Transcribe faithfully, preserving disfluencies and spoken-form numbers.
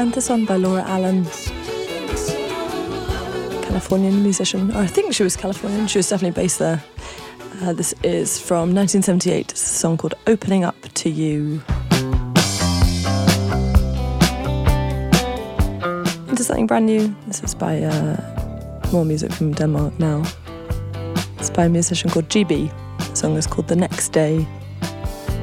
this one by Laura Allen. Californian musician. Or I think she was Californian. She was definitely based there. Uh, this is from nineteen seventy-eight. It's a song called Opening Up to You. Into something brand new. This is by uh, more music from Denmark now. It's by a musician called G B. The song is called The Next Day.